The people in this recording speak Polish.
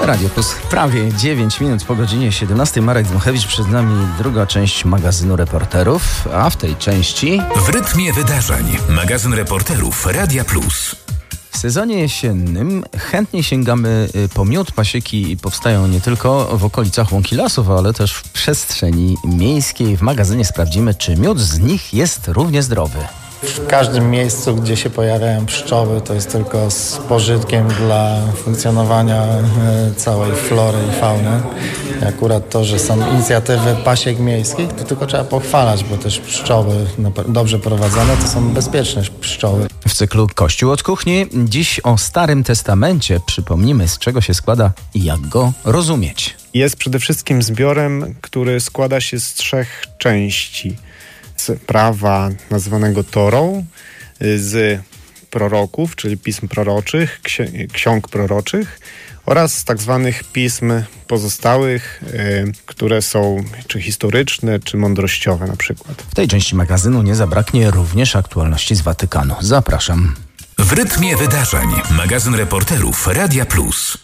Radio Plus prawie 9 minut po godzinie 17. Marek Dmuchewicz, przed nami druga część magazynu Reporterów, a w tej części... W rytmie wydarzeń. Magazyn Reporterów Radia Plus. W sezonie jesiennym chętnie sięgamy po miód. Pasieki powstają nie tylko w okolicach łąki lasów, ale też w przestrzeni miejskiej. W magazynie sprawdzimy, czy miód z nich jest równie zdrowy. W każdym miejscu, gdzie się pojawiają pszczoły, to jest tylko z pożytkiem dla funkcjonowania całej flory i fauny. I akurat to, że są inicjatywy pasiek miejskich, to tylko trzeba pochwalać, bo też pszczoły dobrze prowadzone to są bezpieczne pszczoły. W cyklu Kościół od kuchni dziś o Starym Testamencie. Przypomnimy, z czego się składa i jak go rozumieć. Jest przede wszystkim zbiorem, który składa się z 3 części. Z prawa nazywanego Torą, z proroków, czyli pism proroczych, ksiąg proroczych oraz z tak zwanych pism pozostałych, które są czy historyczne, czy mądrościowe na przykład. W tej części magazynu nie zabraknie również aktualności z Watykanu. Zapraszam. W rytmie wydarzeń. Magazyn Reporterów Radia Plus.